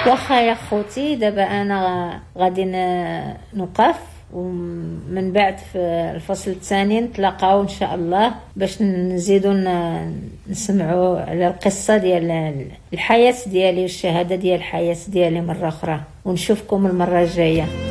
واخا يا خوتي، دابا انا غادي نوقف، ومن بعد في الفصل الثاني نتلاقاو ان شاء الله باش نزيدو نسمعوا على القصه ديال الحياه ديالي والشهاده ديال الحياه ديالي مره اخرى، ونشوفكم المره الجايه.